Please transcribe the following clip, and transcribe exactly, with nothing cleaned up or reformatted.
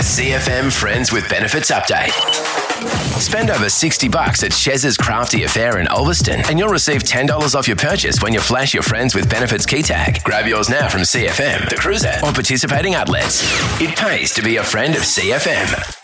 C F M Friends with Benefits update. Spend over sixty bucks at Chez's Crafty Affair in Ulverston and you'll receive ten dollars off your purchase when you flash your Friends with Benefits key tag. Grab yours now from C F M, The Cruiser, or participating outlets. It pays to be a friend of C F M.